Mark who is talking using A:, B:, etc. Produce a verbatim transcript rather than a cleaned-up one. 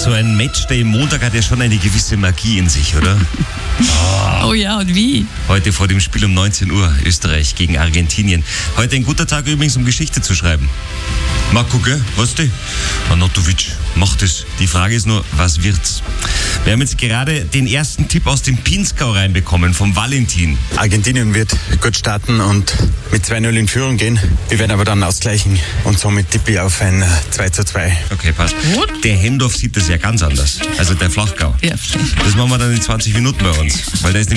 A: So ein Matchday Montag hat ja schon eine gewisse Magie in sich, oder?
B: Oh, oh ja, und wie?
A: Heute vor dem Spiel um neunzehn Uhr, Österreich gegen Argentinien. Heute ein guter Tag übrigens, um Geschichte zu schreiben. Marco, gell? Was die? Anatovic macht es. Die Frage ist nur, was wird's? Wir haben jetzt gerade den ersten Tipp aus dem Pinzgau reinbekommen, vom Valentin.
C: Argentinien wird gut starten und mit zwei null in Führung gehen. Wir werden aber dann ausgleichen und somit tippe ich auf ein zwei zu zwei.
A: Okay, passt.
B: Gut.
A: Der Hendorf sieht das ja ganz anders. Also der Flachgau.
B: Ja, vielleicht.
A: Das machen wir dann in zwanzig Minuten bei uns. Weil da ist nämlich